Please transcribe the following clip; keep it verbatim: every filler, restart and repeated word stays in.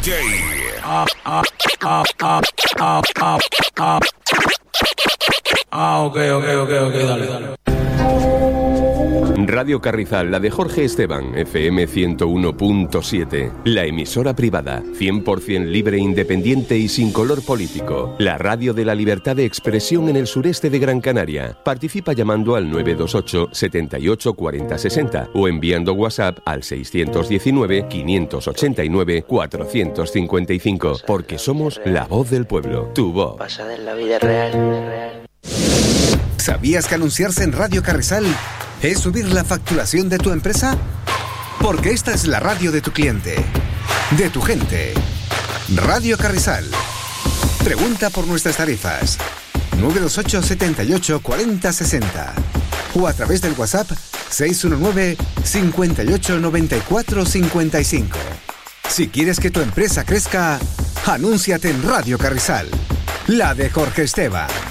J. Ah, ah, ah, ah, ah, ah, ah. Ah, ok, ok, ok, ok, dale, dale. Radio Carrizal, la de Jorge Esteban, F M ciento uno punto siete. La emisora privada, cien por ciento libre, independiente y sin color político. La radio de la libertad de expresión en el sureste de Gran Canaria. Participa llamando al nueve dos ocho, setenta y ocho, cuarenta, sesenta o enviando WhatsApp al seiscientos diecinueve, quinientos ochenta y nueve, cuatrocientos cincuenta y cinco. Porque somos la voz del pueblo. Tu voz. Basada en la vida real. ¿Sabías que anunciarse en Radio Carrizal es subir la facturación de tu empresa? Porque esta es la radio de tu cliente, de tu gente. Radio Carrizal. Pregunta por nuestras tarifas. nueve dos ocho, setenta y ocho, cuarenta, sesenta o a través del WhatsApp seis uno nueve, cincuenta y ocho, noventa y cuatro, cincuenta y cinco. Si quieres que tu empresa crezca, anúnciate en Radio Carrizal, la de Jorge Esteban.